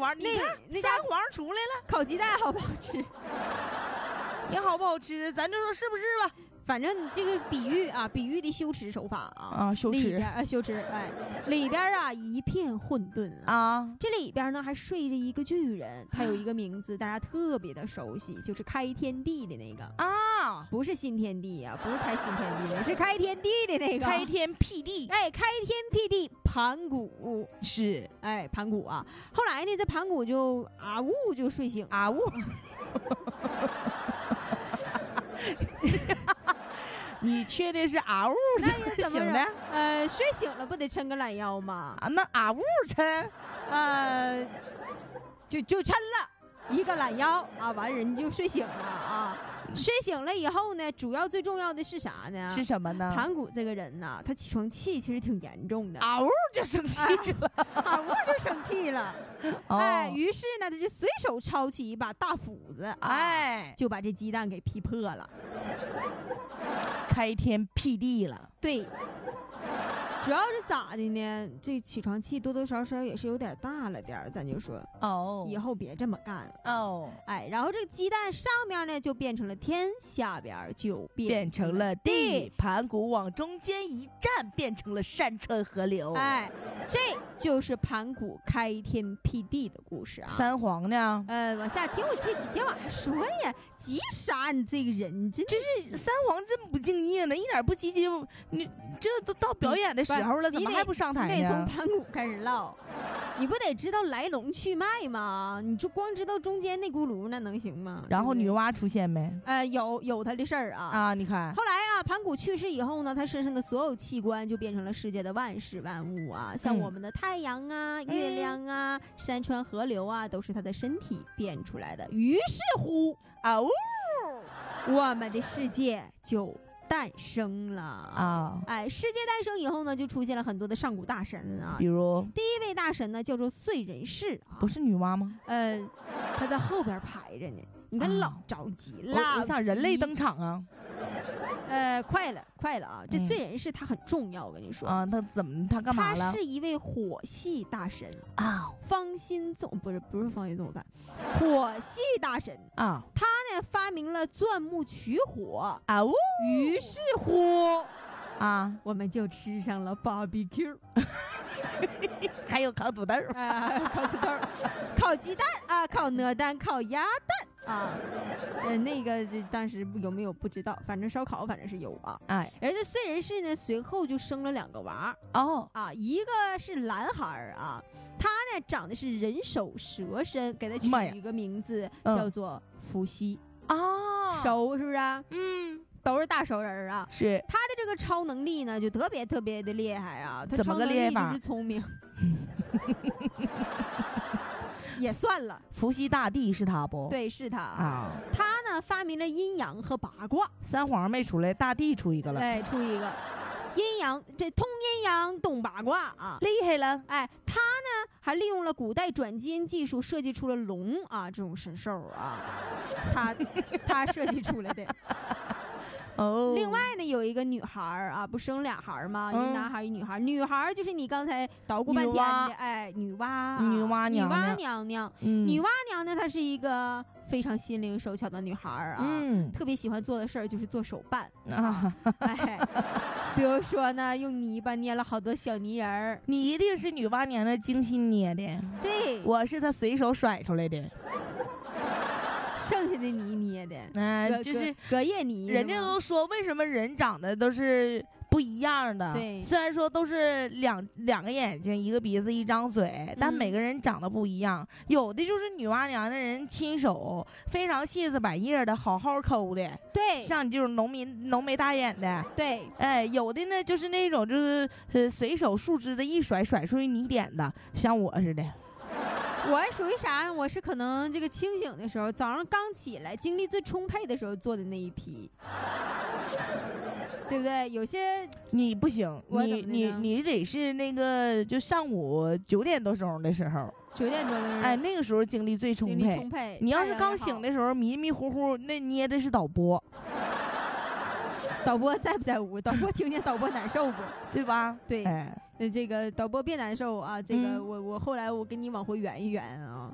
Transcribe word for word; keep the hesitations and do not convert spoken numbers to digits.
黄，你看那三黄出来了， 烤鸡蛋好不好吃？ 你好不好吃？咱就说是不是吧？ 反正这个比喻啊，比喻的修辞手法啊， 啊，羞耻啊，羞耻，哎，里边啊一片混沌啊， 这里边呢还睡着一个巨人，他有一个名字大家特别的熟悉，就是开天地的那个啊， 不是新天地啊，不是开新天地的，是开天地的那个， 开天辟地， 哎，开天辟地，盘古是， 哎，盘古啊，后来呢，这盘古就啊呜就睡醒， 啊呜。你确定是啊呜怎么醒的？ 呃，睡醒了不得抻个懒腰吗？ 啊，那啊呜抻， 呃，就就抻了一个懒腰啊，完人就睡醒了啊。睡醒了以后呢，主要最重要的是啥呢？ 是什么呢？ 盘古这个人呢，他起床气其实挺严重的， 啊呜就生气了， 啊呜就生气了， 哦、 哎，于是呢，他就随手抄起一把大斧子， 哎， 就把这鸡蛋给劈破了。 开天辟地了， 对，主要是咋的呢？这起床气多多少少也是有点大了点儿，咱就说哦， 以后别这么干了哦。 哎，然后这个鸡蛋上面呢就变成了天，下边就变成了地，盘古往中间一站，变成了山川河流。 哎，这就是盘古开天辟地的故事啊。 三皇呢？ 呃，往下听我这几天往下说呀，急啥？你这个人真真是三皇真不敬业呢，一点不积极。你这都到表演的时候了，怎么还不上台呢？ 你得从盘古开始唠，你不得知道来龙去脉吗？你就光知道中间那轱辘那能行吗？ 然后女娲出现没？ 呃，有有他的事儿啊啊！你看， 后来啊，盘古去世以后呢，他身上的所有器官就变成了世界的万事万物啊，像我们的太阳啊、嗯、月亮啊、山川河流啊，都是他的身体变出来的。于是乎， 啊呜， 我们的世界就诞生了啊！哎，世界诞生以后呢，就出现了很多的上古大神啊， 比如第一位大神呢叫做燧人氏啊， 不是女娲吗？ 呃，他在后边排着呢，你看老着急了， 啊、我想人类登场啊。 呃，快了，快了啊！这燧人氏他很重要，我跟你说啊，他怎么他干嘛了？ 他是一位火系大神啊， 方心纵不是不是方心纵饭，火系大神啊， 他呢发明了钻木取火啊， 于是乎啊， 我们就吃上了 barbecue， 还有烤土豆啊，烤土豆，烤鸡蛋啊，烤鹅蛋，烤鸭蛋。啊，呃，那个这当时有没有不知道，反正烧烤反正是有啊。 哎， 而这燧人氏呢，随后就生了两个娃哦啊，一个是男孩啊，他呢长得是人手蛇身，给他取一个名字、嗯、叫做伏羲啊， 熟是不是啊？ 嗯。 都是大熟人啊， 是他的这个超能力呢，就特别特别的厉害啊！他怎么个厉害法？ 就是聪明，也算了。 伏羲大帝是他不？ 对，是他啊。 他呢发明了阴阳和八卦， 三皇没出来，大帝出一个了。 哎，出一个阴阳，这通阴阳懂八卦啊， 厉害了！ 哎，他呢还利用了古代转基因技术，设计出了龙啊这种神兽啊，他他设计出来的。 哦， 另外呢，有一个女孩啊，不生俩孩吗？一、嗯、男孩一女孩。女孩就是你刚才捣鼓半天的，哎，女娲、啊， 女娲娘娘， 女娲娘娘，嗯、女娲娘娘她是一个非常心灵手巧的女孩啊，嗯，特别喜欢做的事儿就是做手办啊，哎，比如说呢，用泥巴捏了好多小泥人儿。 你一定是女娲娘娘精心捏的， 对， 我是她随手甩出来的。 剩下的泥捏的， 嗯、呃，就是隔夜泥。 人家都说，为什么人长得都是不一样的？ 对， 虽然说都是两两个眼睛、一个鼻子、一张嘴，嗯、但每个人长得不一样。有的就是女娲娘娘人亲手非常细致百叶的，好好抠的。 对， 像你这种浓眉浓眉大眼的。 对， 哎，有的呢就是那种就是呃随手树枝的一甩甩出去泥点的，像我似的。 我属于啥？我是可能这个清醒的时候，早上刚起来，精力最充沛的时候做的那一批，对不对？有些你不行，你你你得是那个就上午九点多钟的时候， 九点多的时候， 哎，那个时候精力最充沛。 精力充沛。 你要是刚醒的时候迷迷糊糊，那捏的是导播。 导播在不在屋？导播听见导播难受不？ 对吧？ 对，哎，这个导播别难受啊！这个、嗯、我我后来我给你往回圆一圆啊。